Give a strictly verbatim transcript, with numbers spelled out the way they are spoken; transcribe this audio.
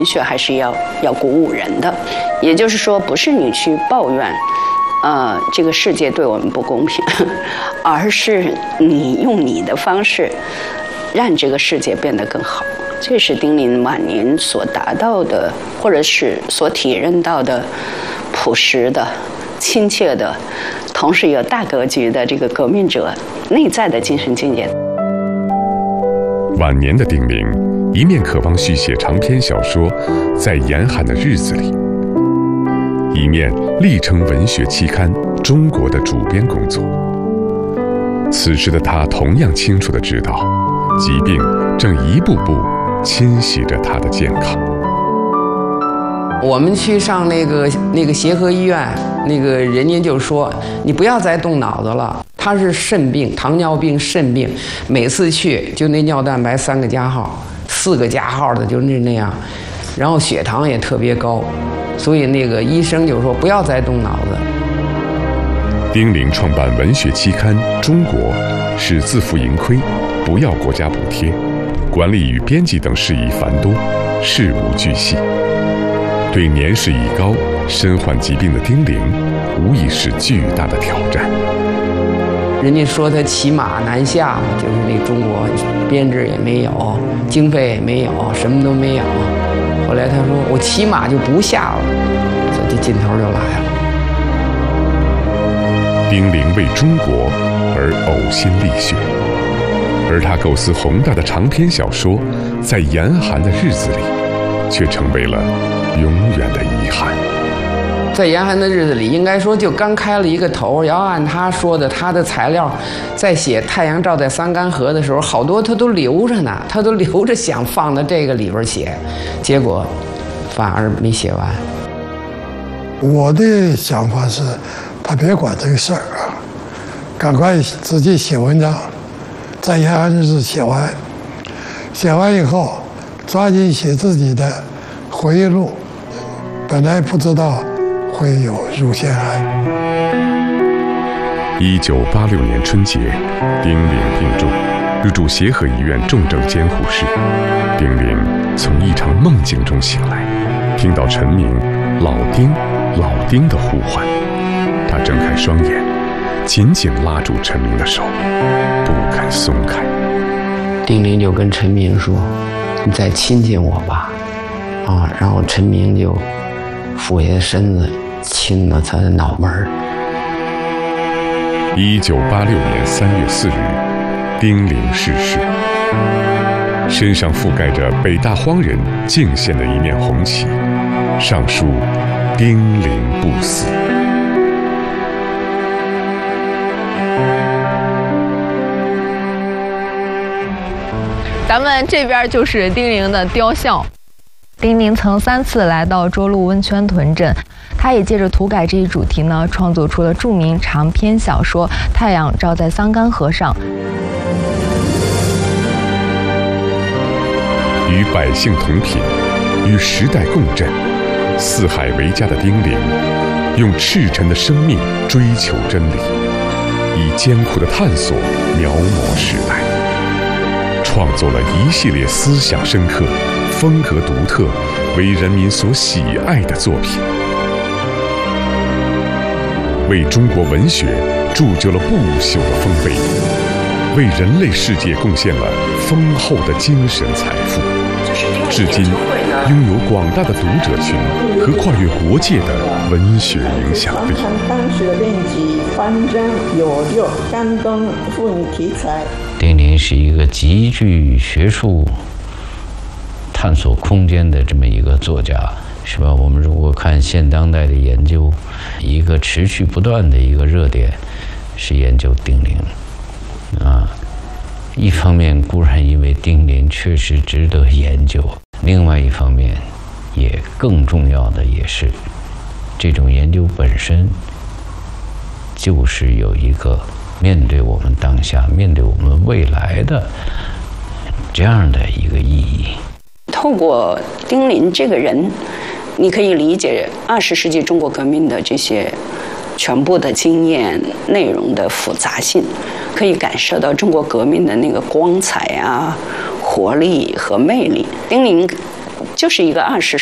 文学还是要要鼓舞人的，也就是说，不是你去抱怨，呃，这个世界对我们不公平，而是你用你的方式，让这个世界变得更好。这是丁玲晚年所达到的，或者是所体认到的朴实的、亲切的，同时有大格局的这个革命者内在的精神境界。 晚年的丁玲，一面渴望续写长篇小说《在严寒的日子里》，一面力撑文学期刊《中国》的主编工作。此时的他同样清楚地知道，疾病正一步步侵袭着他的健康。 我们去上那个那个协和医院，那个人家就说你不要再动脑子了。他是肾病，糖尿病、肾病，每次去就那尿蛋白三个加号，四个加号的就是那样，然后血糖也特别高，所以那个医生就说不要再动脑子。 丁玲创办文学期刊《中国》，是自负盈亏，不要国家补贴，管理与编辑等事宜繁多，事无巨细。对年事已高、身患疾病的丁玲，无疑是巨大的挑战。 人家说他骑马南下嘛，就是那中国编制也没有，经费也没有，什么都没有。后来他说我骑马就不下了，所以这劲头就来了。 丁玲为中国而呕心沥血，而他构思宏大的长篇小说《在严寒的日子里》，却成为了永远的遗憾。 在严寒的日子里，应该说就刚开了一个头。要按他说的，他的材料在写《太阳照在桑干河》的时候，好多他都留着呢，他都留着想放到这个里边写，结果反而没写完。 我的想法是，他别管这个事儿啊，赶快自己写文章，在严寒日子写完，写完以后抓紧写自己的回忆录。本来不知道会有乳腺癌。 一九八六年春节，丁玲病重，入住协和医院重症监护室。丁玲从一场梦境中醒来，听到陈明“老丁，老丁”的呼唤。他睁开双眼，紧紧拉住陈明的手，不肯松开。 丁玲就跟陈明说：“你再亲近我吧。”啊，然后陈明就俯下身子亲了他的脑门儿。 一九八六年三月四日，丁玲逝世，身上覆盖着北大荒人敬献的一面红旗，上书“丁玲不死”。 咱们这边就是丁玲的雕像。丁玲曾三次来到涿鹿温泉屯镇，他也借着土改这一主题呢，创作出了著名长篇小说《太阳照在桑干河上》。 与百姓同频，与时代共振，四海为家的丁玲，用赤诚的生命追求真理，以艰苦的探索描摹时代，创作了一系列思想深刻、风格独特、为人民所喜爱的作品，为中国文学铸就了不朽的丰碑，为人类世界贡献了丰厚的精神财富，至今拥有广大的读者群和跨越国界的文学影响力。 当时的编辑方针有六干东妇女题材。 丁玲是一个极具学术探索空间的这么一个作家，是吧？我们如果看现当代的研究，一个持续不断的一个热点是研究丁玲啊。一方面固然因为丁玲确实值得研究，另外一方面也更重要的也是这种研究本身就是有一个面对我们当下、面对我们未来的这样的一个意义。 透过丁玲这个人，你可以理解二十世纪中国革命的这些全部的经验内容的复杂性，可以感受到中国革命的那个光彩啊、活力和魅力。丁玲就是一个二十